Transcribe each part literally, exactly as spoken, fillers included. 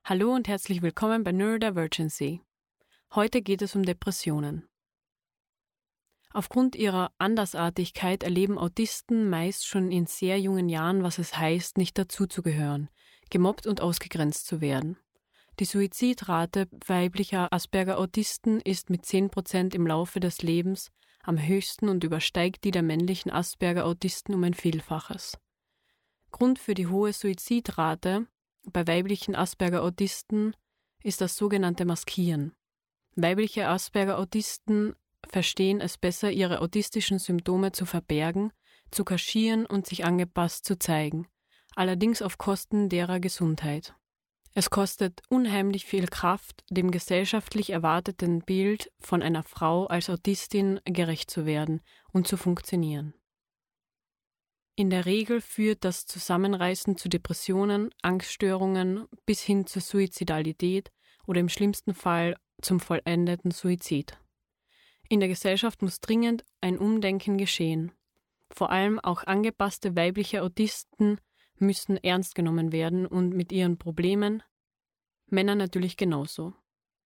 Hallo und herzlich willkommen bei Neurodivergency. Heute geht es um Depressionen. Aufgrund ihrer Andersartigkeit erleben Autisten meist schon in sehr jungen Jahren, was es heißt, nicht dazuzugehören, gemobbt und ausgegrenzt zu werden. Die Suizidrate weiblicher Asperger-Autisten ist mit zehn Prozent im Laufe des Lebens am höchsten und übersteigt die der männlichen Asperger-Autisten um ein Vielfaches. Grund für die hohe Suizidrate bei weiblichen Asperger-Autisten ist das sogenannte Maskieren. Weibliche Asperger-Autisten verstehen es besser, ihre autistischen Symptome zu verbergen, zu kaschieren und sich angepasst zu zeigen, allerdings auf Kosten derer Gesundheit. Es kostet unheimlich viel Kraft, dem gesellschaftlich erwarteten Bild von einer Frau als Autistin gerecht zu werden und zu funktionieren. In der Regel führt das Zusammenreißen zu Depressionen, Angststörungen bis hin zur Suizidalität oder im schlimmsten Fall zum vollendeten Suizid. In der Gesellschaft muss dringend ein Umdenken geschehen. Vor allem auch angepasste weibliche Autisten müssen ernst genommen werden und mit ihren Problemen, Männer natürlich genauso.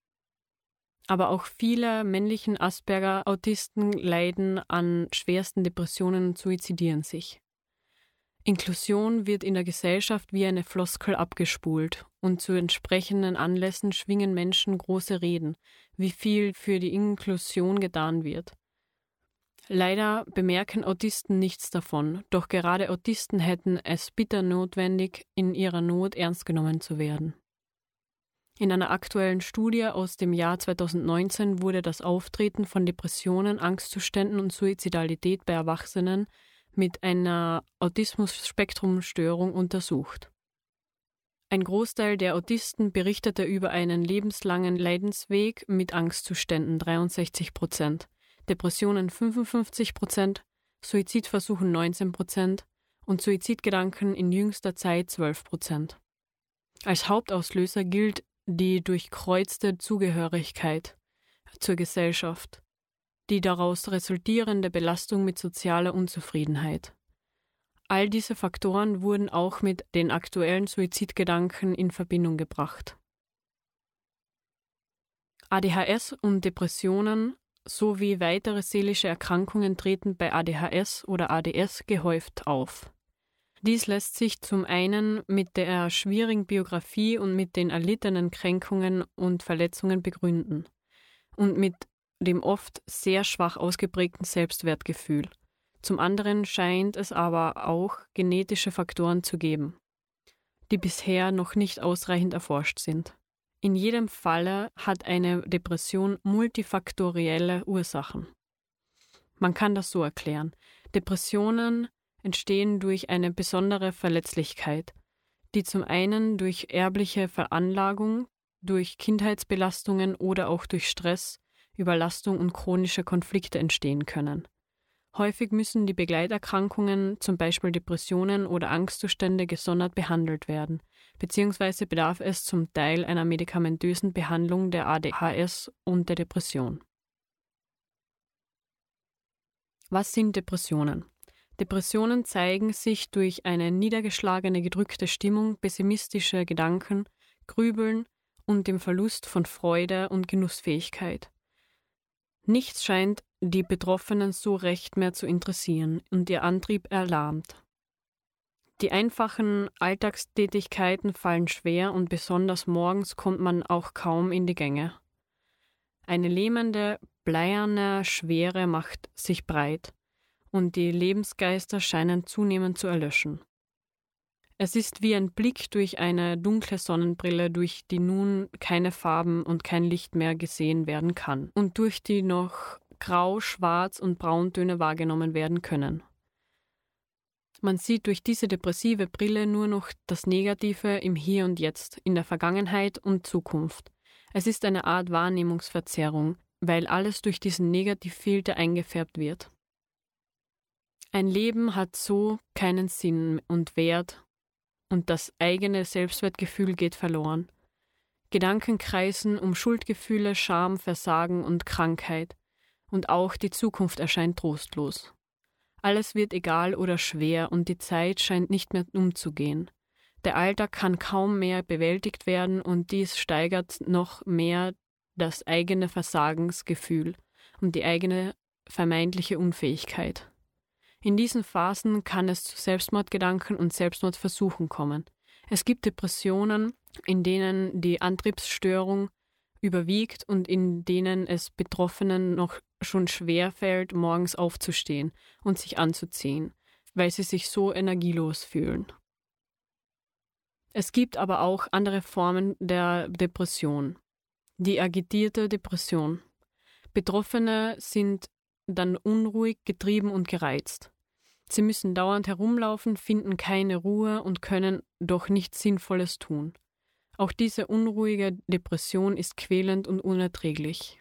Aber auch viele männlichen Asperger-Autisten leiden an schwersten Depressionen und suizidieren sich. Inklusion wird in der Gesellschaft wie eine Floskel abgespult und zu entsprechenden Anlässen schwingen Menschen große Reden, wie viel für die Inklusion getan wird. Leider bemerken Autisten nichts davon, doch gerade Autisten hätten es bitter notwendig, in ihrer Not ernst genommen zu werden. In einer aktuellen Studie aus dem Jahr zweitausendneunzehn wurde das Auftreten von Depressionen, Angstzuständen und Suizidalität bei Erwachsenen mit einer Autismus-Spektrum-Störung untersucht. Ein Großteil der Autisten berichtete über einen lebenslangen Leidensweg mit Angstzuständen, dreiundsechzig Prozent, Depressionen fünfundfünfzig Prozent, Suizidversuchen neunzehn Prozent und Suizidgedanken in jüngster Zeit zwölf Prozent. Als Hauptauslöser gilt die durchkreuzte Zugehörigkeit zur Gesellschaft, die daraus resultierende Belastung mit sozialer Unzufriedenheit. All diese Faktoren wurden auch mit den aktuellen Suizidgedanken in Verbindung gebracht. A D H S und Depressionen sowie weitere seelische Erkrankungen treten bei A D H S oder A D S gehäuft auf. Dies lässt sich zum einen mit der schwierigen Biografie und mit den erlittenen Kränkungen und Verletzungen begründen und mit dem oft sehr schwach ausgeprägten Selbstwertgefühl. Zum anderen scheint es aber auch genetische Faktoren zu geben, die bisher noch nicht ausreichend erforscht sind. In jedem Falle hat eine Depression multifaktorielle Ursachen. Man kann das so erklären. Depressionen entstehen durch eine besondere Verletzlichkeit, die zum einen durch erbliche Veranlagung, durch Kindheitsbelastungen oder auch durch Stress, Überlastung und chronische Konflikte entstehen können. Häufig müssen die Begleiterkrankungen, zum Beispiel Depressionen oder Angstzustände, gesondert behandelt werden, beziehungsweise bedarf es zum Teil einer medikamentösen Behandlung der A D H S und der Depression. Was sind Depressionen? Depressionen zeigen sich durch eine niedergeschlagene, gedrückte Stimmung, pessimistische Gedanken, Grübeln und dem Verlust von Freude und Genussfähigkeit. Nichts scheint die Betroffenen so recht mehr zu interessieren und ihr Antrieb erlahmt. Die einfachen Alltagstätigkeiten fallen schwer und besonders morgens kommt man auch kaum in die Gänge. Eine lähmende, bleierne Schwere macht sich breit und die Lebensgeister scheinen zunehmend zu erlöschen. Es ist wie ein Blick durch eine dunkle Sonnenbrille, durch die nun keine Farben und kein Licht mehr gesehen werden kann und durch die noch Grau-, Schwarz- und Brauntöne wahrgenommen werden können. Man sieht durch diese depressive Brille nur noch das Negative im Hier und Jetzt, in der Vergangenheit und Zukunft. Es ist eine Art Wahrnehmungsverzerrung, weil alles durch diesen Negativfilter eingefärbt wird. Ein Leben hat so keinen Sinn und Wert, und das eigene Selbstwertgefühl geht verloren. Gedanken kreisen um Schuldgefühle, Scham, Versagen und Krankheit. Und auch die Zukunft erscheint trostlos. Alles wird egal oder schwer und die Zeit scheint nicht mehr umzugehen. Der Alltag kann kaum mehr bewältigt werden und dies steigert noch mehr das eigene Versagensgefühl und die eigene vermeintliche Unfähigkeit. In diesen Phasen kann es zu Selbstmordgedanken und Selbstmordversuchen kommen. Es gibt Depressionen, in denen die Antriebsstörung überwiegt und in denen es Betroffenen noch schon schwer fällt, morgens aufzustehen und sich anzuziehen, weil sie sich so energielos fühlen. Es gibt aber auch andere Formen der Depression. Die agitierte Depression. Betroffene sind dann unruhig, getrieben und gereizt. Sie müssen dauernd herumlaufen, finden keine Ruhe und können doch nichts Sinnvolles tun. Auch diese unruhige Depression ist quälend und unerträglich.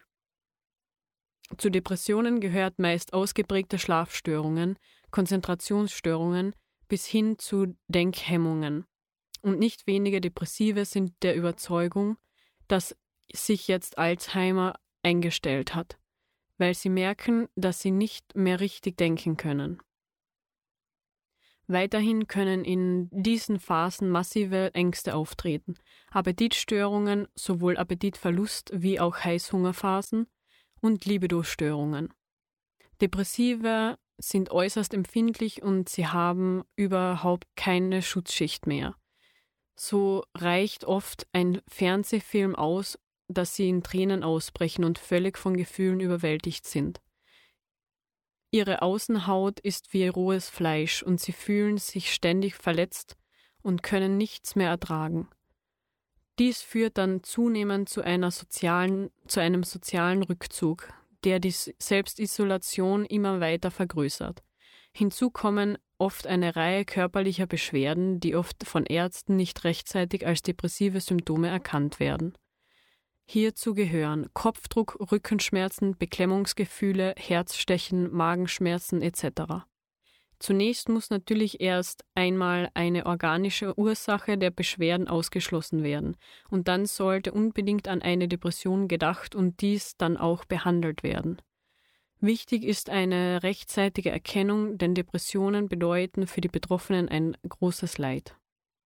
Zu Depressionen gehört meist ausgeprägte Schlafstörungen, Konzentrationsstörungen bis hin zu Denkhemmungen. Und nicht wenige Depressive sind der Überzeugung, dass sich jetzt Alzheimer eingestellt hat, weil sie merken, dass sie nicht mehr richtig denken können. Weiterhin können in diesen Phasen massive Ängste auftreten, Appetitstörungen, sowohl Appetitverlust wie auch Heißhungerphasen und Libido-Störungen. Depressive sind äußerst empfindlich und sie haben überhaupt keine Schutzschicht mehr. So reicht oft ein Fernsehfilm aus, dass sie in Tränen ausbrechen und völlig von Gefühlen überwältigt sind. Ihre Außenhaut ist wie rohes Fleisch und sie fühlen sich ständig verletzt und können nichts mehr ertragen. Dies führt dann zunehmend zu einer sozialen, zu einem sozialen Rückzug, der die Selbstisolation immer weiter vergrößert. Hinzu kommen oft eine Reihe körperlicher Beschwerden, die oft von Ärzten nicht rechtzeitig als depressive Symptome erkannt werden. Hierzu gehören Kopfdruck, Rückenschmerzen, Beklemmungsgefühle, Herzstechen, Magenschmerzen et cetera. Zunächst muss natürlich erst einmal eine organische Ursache der Beschwerden ausgeschlossen werden und dann sollte unbedingt an eine Depression gedacht und dies dann auch behandelt werden. Wichtig ist eine rechtzeitige Erkennung, denn Depressionen bedeuten für die Betroffenen ein großes Leid.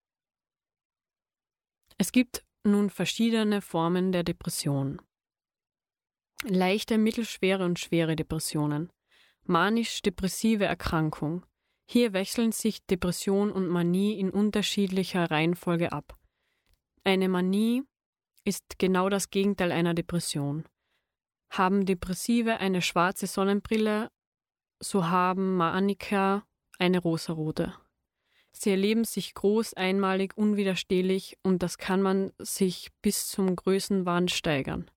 Es gibt nun verschiedene Formen der Depression. Leichte, mittelschwere und schwere Depressionen. Manisch-depressive Erkrankung. Hier wechseln sich Depression und Manie in unterschiedlicher Reihenfolge ab. Eine Manie ist genau das Gegenteil einer Depression. Haben Depressive eine schwarze Sonnenbrille, so haben Maniker eine rosarote. Sie erleben sich groß, einmalig, unwiderstehlich und das kann man sich bis zum Größenwahn steigern.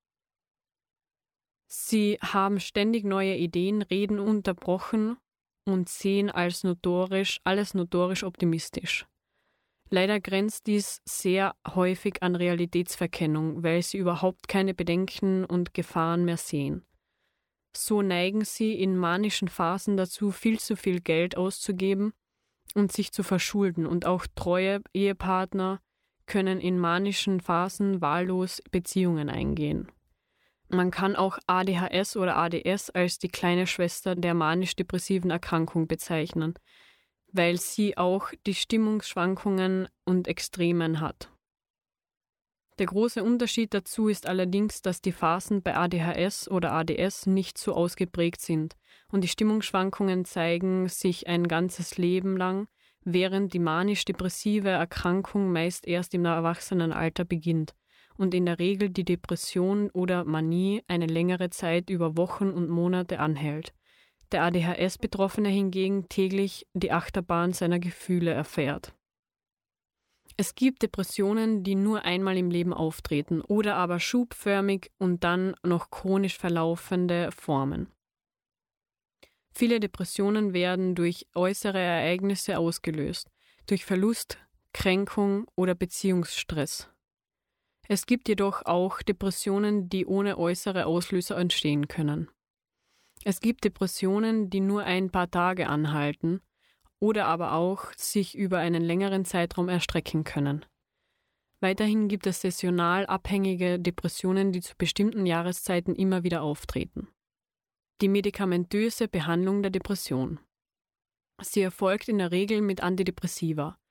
Sie haben ständig neue Ideen, reden unterbrochen und sehen als notorisch, alles notorisch optimistisch. Leider grenzt dies sehr häufig an Realitätsverkennung, weil sie überhaupt keine Bedenken und Gefahren mehr sehen. So neigen sie in manischen Phasen dazu, viel zu viel Geld auszugeben und sich zu verschulden, und auch treue Ehepartner können in manischen Phasen wahllos Beziehungen eingehen. Man kann auch A D H S oder A D S als die kleine Schwester der manisch-depressiven Erkrankung bezeichnen, weil sie auch die Stimmungsschwankungen und Extremen hat. Der große Unterschied dazu ist allerdings, dass die Phasen bei A D H S oder A D S nicht so ausgeprägt sind und die Stimmungsschwankungen zeigen sich ein ganzes Leben lang, während die manisch-depressive Erkrankung meist erst im Erwachsenenalter beginnt und in der Regel die Depression oder Manie eine längere Zeit über Wochen und Monate anhält. Der A D H S-Betroffene hingegen täglich die Achterbahn seiner Gefühle erfährt. Es gibt Depressionen, die nur einmal im Leben auftreten oder aber schubförmig und dann noch chronisch verlaufende Formen. Viele Depressionen werden durch äußere Ereignisse ausgelöst, durch Verlust, Kränkung oder Beziehungsstress. Es gibt jedoch auch Depressionen, die ohne äußere Auslöser entstehen können. Es gibt Depressionen, die nur ein paar Tage anhalten oder aber auch sich über einen längeren Zeitraum erstrecken können. Weiterhin gibt es saisonal abhängige Depressionen, die zu bestimmten Jahreszeiten immer wieder auftreten. Die medikamentöse Behandlung der Depression. Sie erfolgt in der Regel mit Antidepressiva.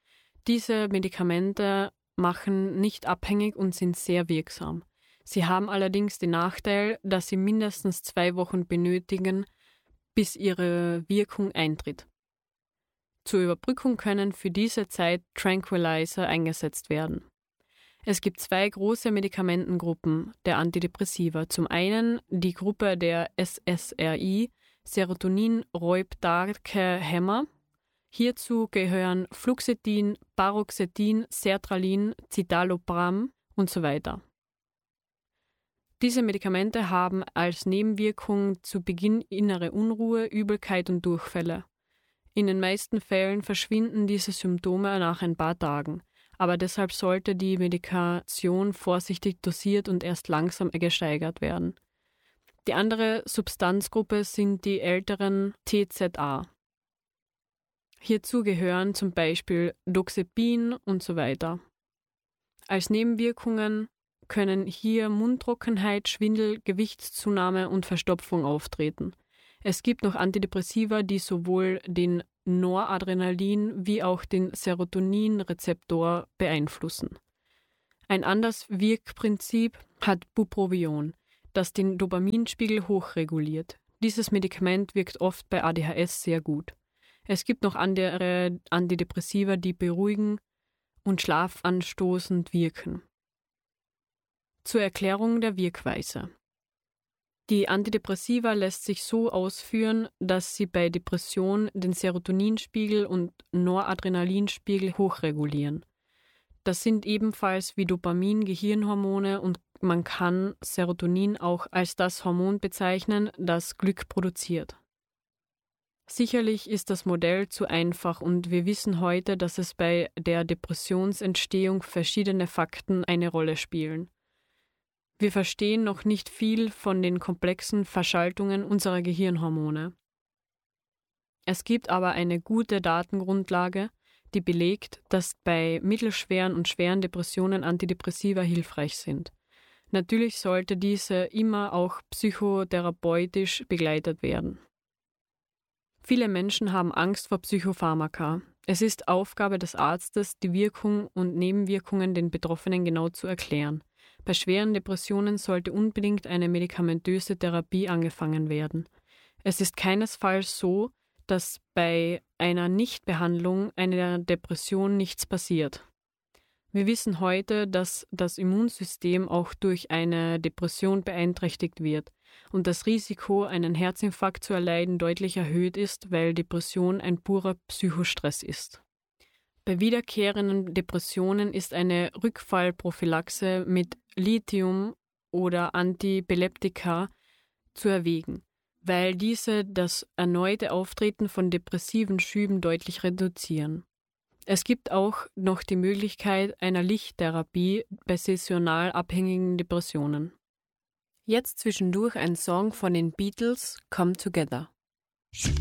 Diese Medikamente machen nicht abhängig und sind sehr wirksam. Sie haben allerdings den Nachteil, dass sie mindestens zwei Wochen benötigen, bis ihre Wirkung eintritt. Zur Überbrückung können für diese Zeit Tranquilizer eingesetzt werden. Es gibt zwei große Medikamentengruppen der Antidepressiva. Zum einen die Gruppe der S S R I, Serotonin-Reuptake-Hämmer. Hierzu gehören Fluoxetin, Paroxetin, Sertralin, Citalopram und so weiter. Diese Medikamente haben als Nebenwirkung zu Beginn innere Unruhe, Übelkeit und Durchfälle. In den meisten Fällen verschwinden diese Symptome nach ein paar Tagen, aber deshalb sollte die Medikation vorsichtig dosiert und erst langsam gesteigert werden. Die andere Substanzgruppe sind die älteren T Z A. Hierzu gehören zum Beispiel Doxepin und so weiter. Als Nebenwirkungen können hier Mundtrockenheit, Schwindel, Gewichtszunahme und Verstopfung auftreten. Es gibt noch Antidepressiva, die sowohl den Noradrenalin- wie auch den Serotoninrezeptor beeinflussen. Ein anderes Wirkprinzip hat Bupropion, das den Dopaminspiegel hochreguliert. Dieses Medikament wirkt oft bei A D H S sehr gut. Es gibt noch andere Antidepressiva, die beruhigen und schlafanstoßend wirken. Zur Erklärung der Wirkweise. Die Antidepressiva lässt sich so ausführen, dass sie bei Depression den Serotoninspiegel und Noradrenalinspiegel hochregulieren. Das sind ebenfalls wie Dopamin Gehirnhormone und man kann Serotonin auch als das Hormon bezeichnen, das Glück produziert. Sicherlich ist das Modell zu einfach und wir wissen heute, dass es bei der Depressionsentstehung verschiedene Fakten eine Rolle spielen. Wir verstehen noch nicht viel von den komplexen Verschaltungen unserer Gehirnhormone. Es gibt aber eine gute Datengrundlage, die belegt, dass bei mittelschweren und schweren Depressionen Antidepressiva hilfreich sind. Natürlich sollte diese immer auch psychotherapeutisch begleitet werden. Viele Menschen haben Angst vor Psychopharmaka. Es ist Aufgabe des Arztes, die Wirkung und Nebenwirkungen den Betroffenen genau zu erklären. Bei schweren Depressionen sollte unbedingt eine medikamentöse Therapie angefangen werden. Es ist keinesfalls so, dass bei einer Nichtbehandlung einer Depression nichts passiert. Wir wissen heute, dass das Immunsystem auch durch eine Depression beeinträchtigt wird und das Risiko, einen Herzinfarkt zu erleiden, deutlich erhöht ist, weil Depression ein purer Psychostress ist. Bei wiederkehrenden Depressionen ist eine Rückfallprophylaxe mit Lithium oder Antipileptika zu erwägen, weil diese das erneute Auftreten von depressiven Schüben deutlich reduzieren. Es gibt auch noch die Möglichkeit einer Lichttherapie bei saisonal abhängigen Depressionen. Jetzt zwischendurch ein Song von den Beatles, Come Together.